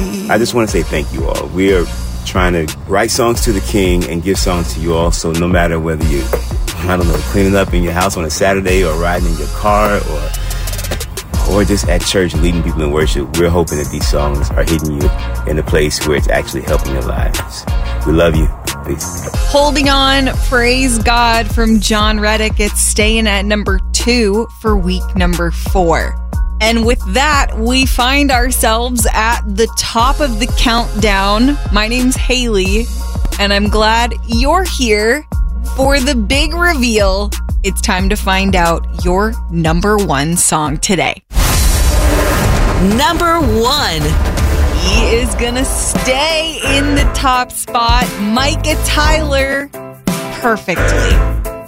I just want to say thank you all. We are trying to write songs to the King and give songs to you all. So no matter whether you, I don't know, cleaning up in your house on a Saturday or riding in your car or just at church leading people in worship, we're hoping that these songs are hitting you in a place where it's actually helping your lives. We love you. Peace. Holding On, Praise God from John Reddick. It's staying at number 2 for week number 4. And with that, we find ourselves at the top of the countdown. My name's Haley, and I'm glad you're here for the big reveal. It's time to find out your number 1 song today. Number 1. He is gonna stay in the top spot. Micah Tyler, Perfectly.